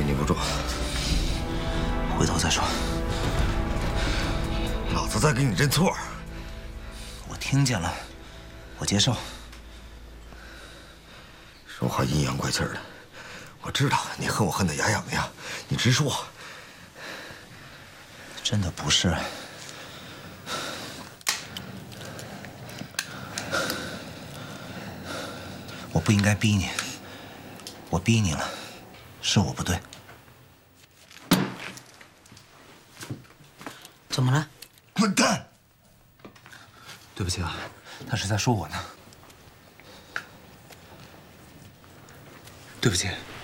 你不住， 回头再说。 老子再给你认错。 我听见了，我接受。 说话阴阳怪气的，我知道你恨我恨得牙痒痒，你直说。 真的不是。我不应该逼你，我逼你了，是我不对。 怎么了？ 滚蛋！ 对不起啊，他是在说我呢。对不起。